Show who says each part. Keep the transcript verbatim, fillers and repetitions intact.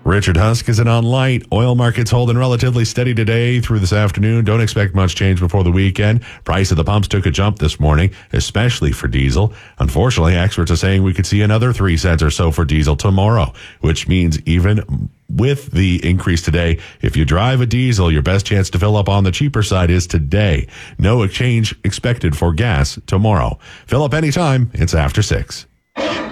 Speaker 1: Richard Huskisson on Light. Oil markets holding relatively steady today through this afternoon. Don't expect much change before the weekend. Price of the pumps took a jump this morning, especially for diesel. Unfortunately, experts are saying we could see another three cents or so for diesel tomorrow, which means even with the increase today, if you drive a diesel, your best chance to fill up on the cheaper side is today. No exchange expected for gas tomorrow. Fill up anytime. It's after six.